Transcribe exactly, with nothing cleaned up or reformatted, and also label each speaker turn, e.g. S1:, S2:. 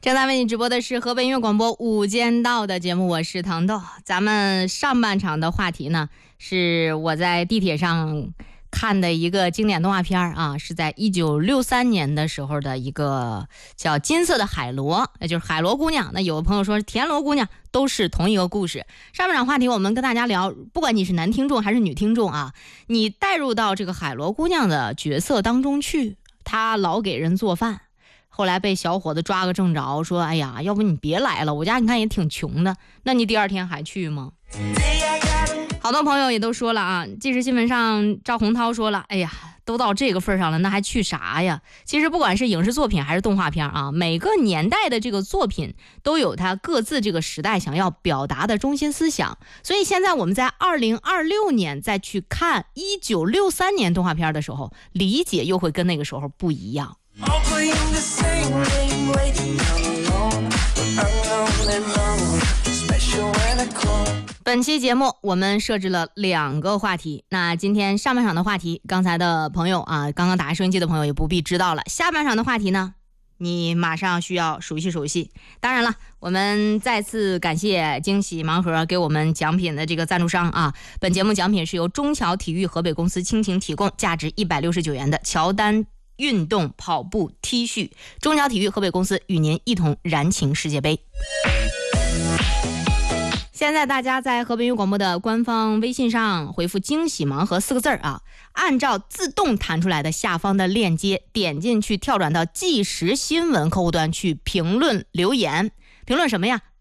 S1: 正在为你直播的是河北音乐广播午间道的节目，我是糖豆。咱们上半场的话题呢，是我在地铁上看的一个经典动画片啊，是在一九六三年的时候的一个叫《金色的海螺》，也就是海螺姑娘。那有的朋友说田螺姑娘都是同一个故事。上半场话题我们跟大家聊，不管你是男听众还是女听众啊，你带入到这个海螺姑娘的角色当中去，她老给人做饭。后来被小伙子抓个正着，说哎呀，要不你别来了，我家你看也挺穷的，那你第二天还去吗？好多朋友也都说了啊，即时新闻上赵洪涛说了，哎呀，都到这个份上了，那还去啥呀？其实不管是影视作品还是动画片啊，每个年代的这个作品都有它各自这个时代想要表达的中心思想，所以现在我们在二零二六年再去看一九六三年动画片的时候，理解又会跟那个时候不一样。本期节目我们设置了两个话题，那今天上半场的话题，刚才的朋友啊，刚刚打开收音机的朋友也不必知道了。下半场的话题呢，你马上需要熟悉熟悉。当然了，我们再次感谢惊喜盲盒给我们奖品的这个赞助商啊。本节目奖品是由中侨体育河北公司倾情提供，价值一百六十九元的乔丹运动跑步 T 恤。中侨体育河北公司与您一同燃情世界杯。现在大家在河北音乐广播的官方微信上回复惊喜盲盒四个字啊，按照自动弹出来的下方的链接点进去，跳转到即时新闻客户端去评论留言。评论什么呀？